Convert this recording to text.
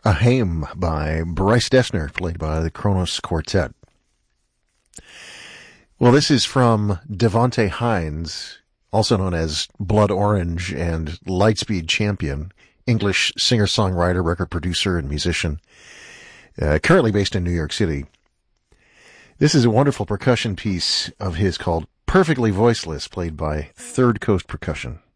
A Hymn by Bryce Dessner, played by the Kronos Quartet. Well, this is from Devonte Hines, also known as Blood Orange and Lightspeed Champion, English singer-songwriter, record producer, and musician, currently based in New York City. This is a wonderful percussion piece of his called Perfectly Voiceless, played by Third Coast Percussion.